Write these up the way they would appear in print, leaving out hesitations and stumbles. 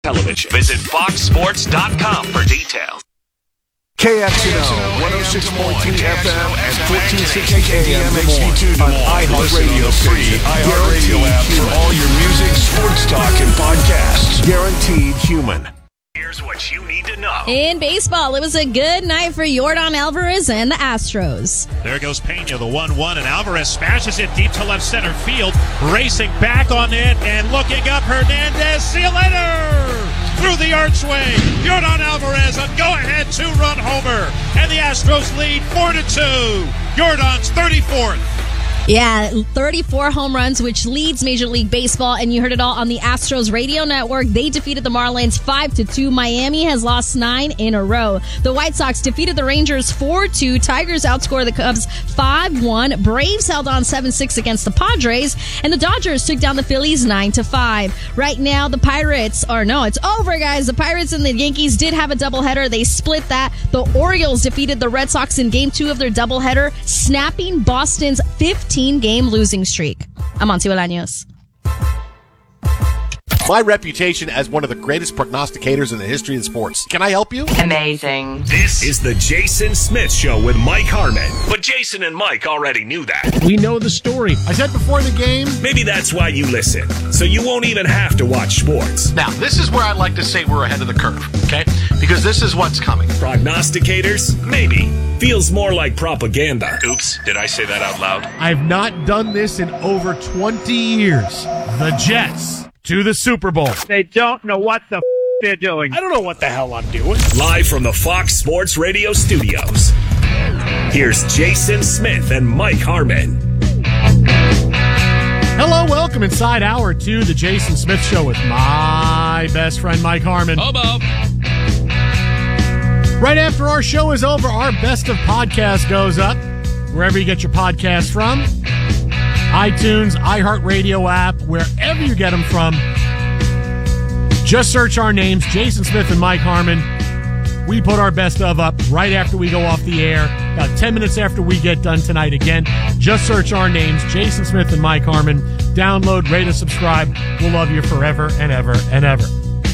Television. Visit foxsports.com for details. KXNO 106.3 FM and 1460 AM on iHeartRadio station. iHeartRadio app for all your music, sports talk, and podcasts. Guaranteed human. Here's what you need to know. In baseball, it was a good night for Yordan Alvarez and the Astros. There goes Pena, the 1-1, and Alvarez smashes it deep to left center field, racing back on it and looking up. Hernandez, see you later! Through the archway, Yordan Alvarez, a go-ahead 2-run homer, and the Astros lead 4-2. Yordan's 34th. Yeah, 34 home runs, which leads Major League Baseball, and you heard it all on the Astros radio network. They defeated the Marlins 5-2. Miami has lost 9 in a row. The White Sox defeated the Rangers 4-2. Tigers outscored the Cubs 5-1. Braves held on 7-6 against the Padres, and the Dodgers took down the Phillies 9-5. Right now, the Pirates it's over, guys. The Pirates and the Yankees did have a doubleheader. They split that. The Orioles defeated the Red Sox in Game 2 of their doubleheader, snapping Boston's 15-game losing streak. I'm Monty Bolaños. My reputation as one of the greatest prognosticators in the history of sports. Can I help you? Amazing. This is the Jason Smith Show with Mike Harmon. But Jason and Mike already knew that. We know the story. I said before the game. Maybe that's why you listen, so you won't even have to watch sports. Now, this is where I like to say we're ahead of the curve, okay? Because this is what's coming. Prognosticators? Maybe. Feels more like propaganda. Oops, did I say that out loud? I've not done this in over 20 years. The Jets to the Super Bowl. They don't know what the they're doing. I don't know what the hell I'm doing. Live from the Fox Sports Radio studios. Here's Jason Smith and Mike Harmon. Hello, welcome inside hour 2, the Jason Smith Show with my best friend Mike Harmon. Hobo. Right after our show is over, our best of podcast goes up wherever you get your podcast from. iTunes, iHeartRadio app, wherever you get them from. Just search our names, Jason Smith and Mike Harmon. We put our best of up right after we go off the air, about 10 minutes after we get done tonight. Again, just search our names, Jason Smith and Mike Harmon. Download, rate, and subscribe. We'll love you forever and ever and ever.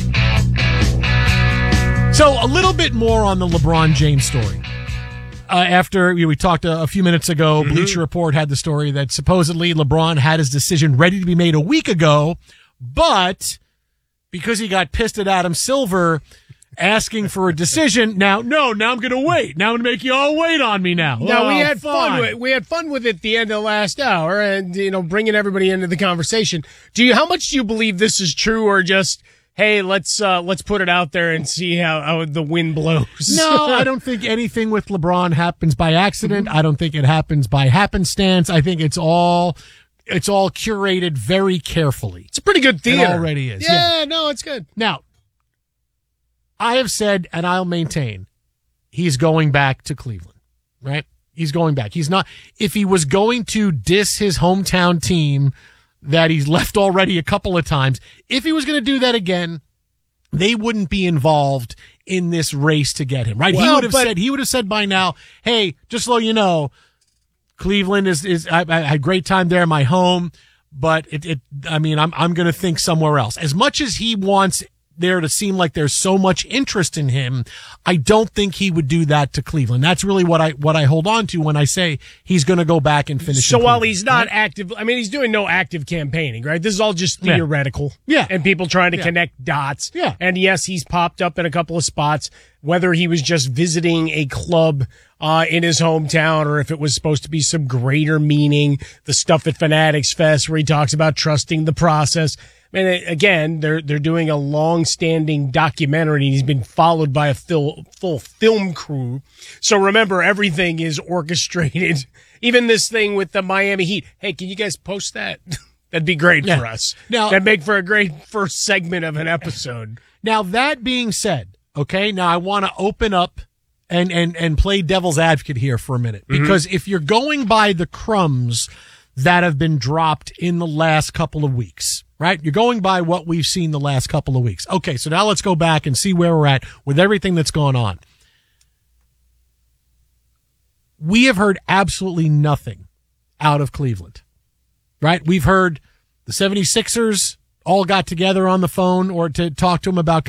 So a little bit more on the LeBron James story. After we talked a few minutes ago, Bleacher Report had the story that supposedly LeBron had his decision ready to be made a week ago, but because he got pissed at Adam Silver asking for a decision, now I'm going to wait. Now I'm going to make you all wait on me now. No, we had fun. We had fun with it at the end of the last hour, and bringing everybody into the conversation. How much do you believe this is true, or just, hey, let's put it out there and see how the wind blows? No, I don't think anything with LeBron happens by accident. I don't think it happens by happenstance. I think it's all curated very carefully. It's a pretty good theater. It already is. Yeah, no, it's good. Now, I have said, and I'll maintain, he's going back to Cleveland, right? He's going back. He's not, if he was going to diss his hometown team that he's left already a couple of times, if he was going to do that again, they wouldn't be involved in this race to get him, right? Well, he would have said by now, hey, just so you know, Cleveland I had a great time there, my home, but I'm going to think somewhere else. As much as he wants there to seem like there's so much interest in him, I don't think he would do that to Cleveland. That's really what I hold on to when I say he's going to go back and finish. So while he's not active, he's doing no active campaigning, right? This is all just theoretical. Yeah. And people trying to connect dots. Yeah. And yes, he's popped up in a couple of spots, whether he was just visiting a club in his hometown or if it was supposed to be some greater meaning, the stuff at Fanatics Fest where he talks about trusting the process. Again, they're doing a long-standing documentary, and he's been followed by a full film crew. So remember, everything is orchestrated. Even this thing with the Miami Heat. Hey, can you guys post that? That'd be great for us. Now, that'd make for a great first segment of an episode. Now, that being said, okay, now I want to open up and play devil's advocate here for a minute. Because if you're going by the crumbs that have been dropped in the last couple of weeks, right? You're going by what we've seen the last couple of weeks. Okay, so now let's go back and see where we're at with everything that's gone on. We have heard absolutely nothing out of Cleveland, right? We've heard the 76ers all got together on the phone or to talk to him about